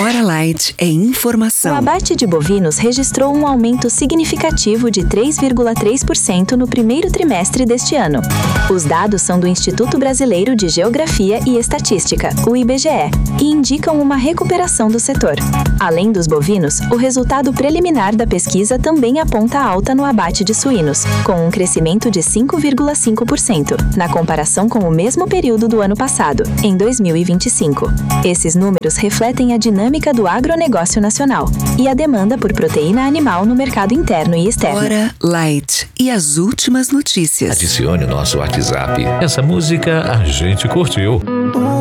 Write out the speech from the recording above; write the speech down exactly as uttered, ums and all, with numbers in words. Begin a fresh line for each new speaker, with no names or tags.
Hora Light é informação.
O abate de bovinos registrou um aumento significativo de três vírgula três por cento no primeiro trimestre deste ano. Os dados são do Instituto Brasileiro de Geografia e Estatística, o I B G E, e indicam uma recuperação do setor. Além dos bovinos, o resultado preliminar da pesquisa também aponta alta no abate de suínos, com um crescimento de cinco vírgula cinco por cento, na comparação com o mesmo período do ano passado, em dois mil e vinte e cinco. Esses números refletem a dinâmica do agronegócio nacional e a demanda por proteína animal no mercado interno e externo.
Hora Light e as últimas notícias.
Adicione o nosso WhatsApp. Essa música a gente curtiu.